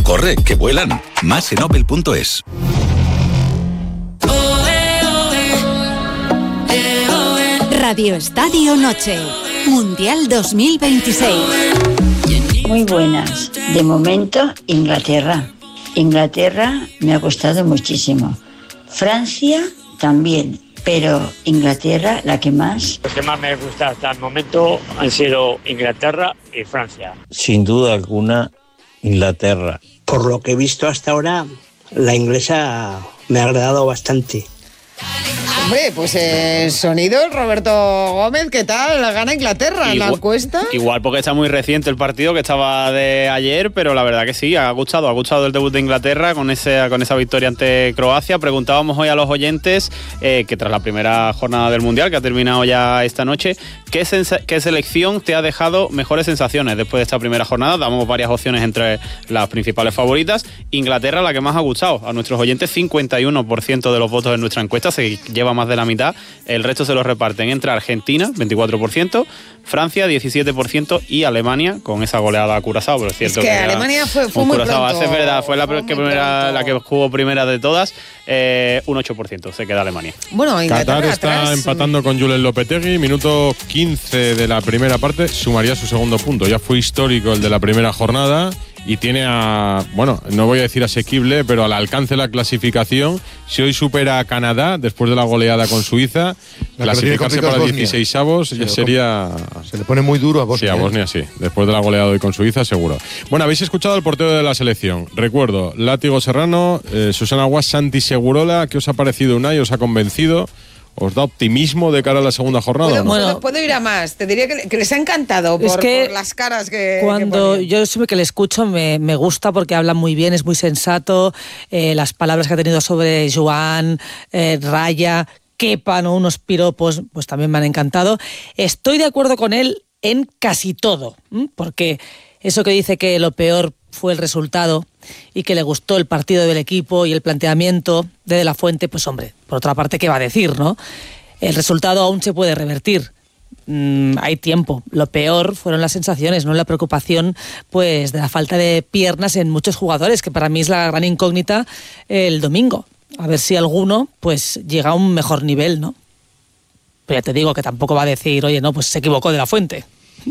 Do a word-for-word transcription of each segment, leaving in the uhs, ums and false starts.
Corre, que vuelan. Más en opel punto es. Radio Estadio Noche, Mundial dos mil veintiséis. Muy buenas. De momento, Inglaterra. Inglaterra me ha costado muchísimo. Francia también, pero Inglaterra la que más. Lo que más me gusta hasta el momento han sido Inglaterra y Francia. Sin duda alguna, Inglaterra. Por lo que he visto hasta ahora, la inglesa me ha agradado bastante. Hombre, pues el eh, sonido, Roberto Gómez, ¿qué tal? Gana Inglaterra en la encuesta. Igual porque está muy reciente el partido, que estaba de ayer, pero la verdad que sí, ha gustado, ha gustado el debut de Inglaterra con, ese, con esa victoria ante Croacia. Preguntábamos hoy a los oyentes eh, que tras la primera jornada del Mundial, que ha terminado ya esta noche, ¿qué, sensa- qué selección te ha dejado mejores sensaciones después de esta primera jornada? Damos varias opciones entre las principales favoritas. Inglaterra, la que más ha gustado. A nuestros oyentes, cincuenta y uno por ciento de los votos en nuestra encuesta, se lleva más de la mitad. El resto se los reparten entre Argentina, veinticuatro por ciento, Francia, diecisiete por ciento, y Alemania, con esa goleada a Curazao. Pero es cierto es que, que Alemania fue, fue muy Curazao, pronto. es verdad, fue la, que primera, la que jugó primera de todas. Eh, un ocho por ciento se queda Alemania. Bueno, Inglaterra Qatar está atrás. empatando con Julen Lopetegui, minuto quince de la primera parte, sumaría su segundo punto. Ya fue histórico el de la primera jornada y tiene a, bueno, no voy a decir asequible, pero al alcance de la clasificación. Si hoy supera a Canadá, después de la goleada con Suiza, La clasificarse para dieciseisavos ya sería... Se le pone muy duro a Bosnia. Sí, a Bosnia sí. Después de la goleada hoy con Suiza, seguro. Bueno, habéis escuchado el portero de la selección. Recuerdo, Látigo Serrano, eh, Susana Guas, Santi Segurola. ¿Qué os ha parecido Unai? ¿Os ha convencido? ¿Os da optimismo de cara a la segunda jornada? Puedo, ¿o no? puedo, puedo ir a más. Te diría que, que les ha encantado por, Es que por las caras que. Cuando que yo siempre que le escucho me, me gusta porque habla muy bien, es muy sensato. Eh, las palabras que ha tenido sobre Joan, eh, Raya, Kepa, ¿no? Unos piropos, pues también me han encantado. Estoy de acuerdo con él en casi todo, ¿m? Porque eso que dice que lo peor fue el resultado y que le gustó el partido del equipo y el planteamiento de De la Fuente, pues hombre, por otra parte, ¿qué va a decir, no? El resultado aún se puede revertir. Mm, hay tiempo. Lo peor fueron las sensaciones, no la preocupación pues de la falta de piernas en muchos jugadores, que para mí es la gran incógnita el domingo. A ver si alguno pues llega a un mejor nivel, ¿no? Pero ya te digo que tampoco va a decir, oye, no, pues se equivocó De la Fuente.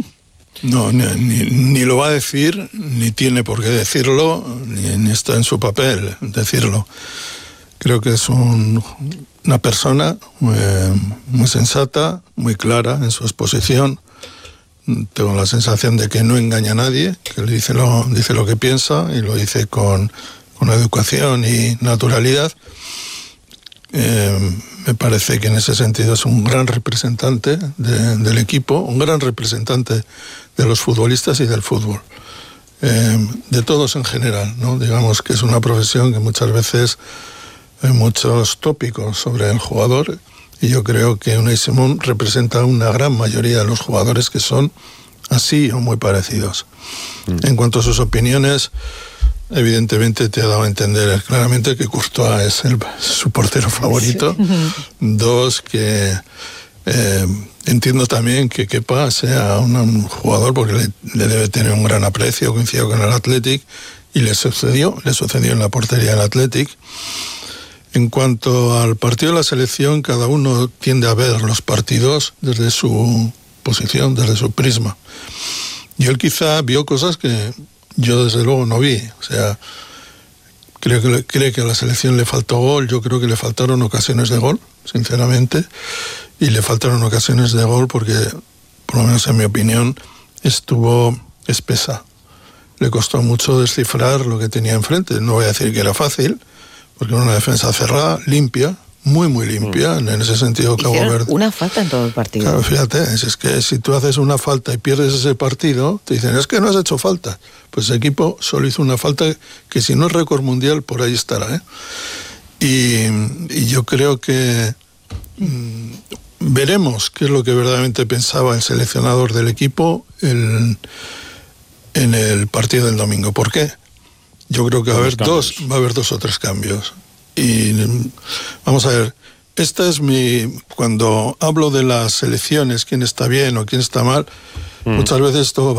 No, ni, ni, ni lo va a decir, ni tiene por qué decirlo, ni, ni está en su papel decirlo. Creo que es un, una persona muy, muy sensata, muy clara en su exposición. Tengo la sensación de que no engaña a nadie, que le dice lo, dice lo que piensa y lo dice con, con educación y naturalidad. Eh, me parece que en ese sentido es un gran representante de, del equipo, un gran representante de los futbolistas y del fútbol, eh, de todos en general, ¿no? Digamos que es una profesión que muchas veces hay muchos tópicos sobre el jugador y yo creo que Unai Simón representa una gran mayoría de los jugadores que son así o muy parecidos. Mm. En cuanto a sus opiniones, evidentemente te ha dado a entender claramente que Courtois es el, su portero favorito. Sí. Dos, que eh, entiendo también que Kepa sea un, un jugador porque le, le debe tener un gran aprecio, coincidió con el Athletic y le sucedió, le sucedió en la portería del Athletic. En cuanto al partido de la selección, cada uno tiende a ver los partidos desde su posición, desde su prisma. Y él quizá vio cosas que yo desde luego no vi. O sea, creo que, creo que a la selección le faltó gol, yo creo que le faltaron ocasiones de gol, sinceramente, y le faltaron ocasiones de gol porque, por lo menos en mi opinión, estuvo espesa. Le costó mucho descifrar lo que tenía enfrente. No voy a decir que era fácil, porque era una defensa cerrada, limpia, muy muy limpia, mm. en ese sentido Cabo Verde. Una falta en todo el partido. Claro, fíjate, es que si tú haces una falta y pierdes ese partido, te dicen, es que no has hecho falta. Pues ese equipo solo hizo una falta que si no es récord mundial, por ahí estará, ¿eh? Y, y yo creo que mmm, veremos qué es lo que verdaderamente pensaba el seleccionador del equipo el, en el partido del domingo. ¿Por qué? Yo creo que va a haber dos, va a haber dos o tres cambios. Y vamos a ver, esta es mi, cuando hablo de las selecciones, quién está bien o quién está mal, mm. muchas veces esto